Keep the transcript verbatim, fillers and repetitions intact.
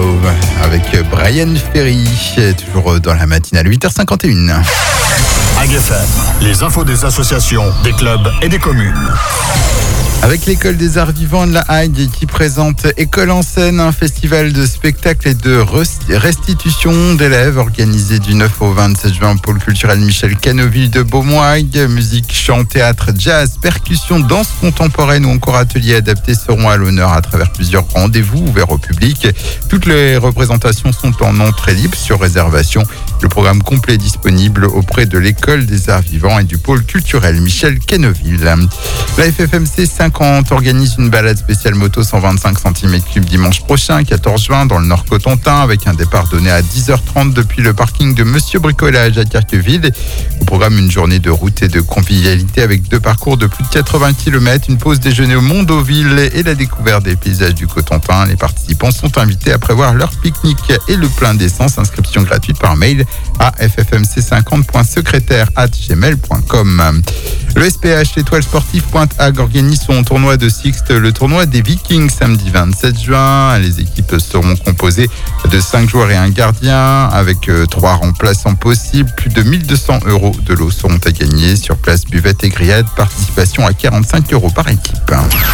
Love avec Brian Ferry, toujours dans la matinale huit heures cinquante et une. A G F M, les infos des associations, des clubs et des communes. Avec l'école des arts vivants de la Hague qui présente École en scène, un festival de spectacles et de restitution d'élèves organisé du neuf au vingt-sept juin au pôle culturel Michel Canneville de Beaumont-Hague. Musique, chant, théâtre, jazz, percussion, danse contemporaine ou encore ateliers adaptés seront à l'honneur à travers plusieurs rendez-vous ouverts au public. Toutes les représentations sont en entrée libre sur réservation. Le programme complet est disponible auprès de l'école des arts vivants et du pôle culturel Michel Canneville. La F F M C cinquante organise une balade spéciale moto cent vingt-cinq centimètres cubes dimanche prochain, quatorze juin, dans le Nord-Cotentin, avec un départ donné à dix heures trente depuis le parking de Monsieur Bricolage à Carqueville. Au programme, une journée de route et de convivialité avec deux parcours de plus de quatre-vingts kilomètres, une pause déjeuner au Mondoville et la découverte des paysages du Cotentin. Les participants sont invités à prévoir leur pique-nique et le plein d'essence. Inscription gratuite par mail à f f m c cinquante point secrétaire arobase gmail point com. Le S P H, l'étoile sportive Pointe-Hague, organise son tournoi de Sixte, le tournoi des Vikings, samedi vingt-sept juin. Les équipes seront composées de cinq joueurs et un gardien, avec trois remplaçants possibles. Plus de mille deux cents euros de lot seront à gagner sur place, buvette et grillade. Participation à quarante-cinq euros par équipe.